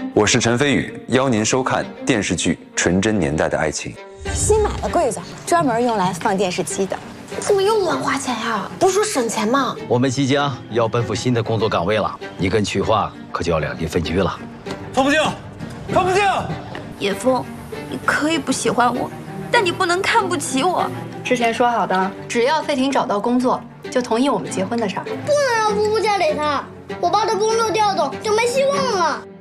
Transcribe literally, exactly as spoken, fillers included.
我是陈飞宇，邀您收看电视剧《纯真年代的爱情》。 新买的柜子，专门用来放电视机的。 怎么又乱花钱呀？不是说省钱吗？ 我们即将要奔赴新的工作岗位了，你跟曲化可就要两地分居了。 方不静，方不静， 叶枫，你可以不喜欢我，但你不能看不起我。 之前说好的，只要费婷找到工作，就同意我们结婚的事儿。 不能让夫妇嫁给他，我爸的工作调动就没希望了。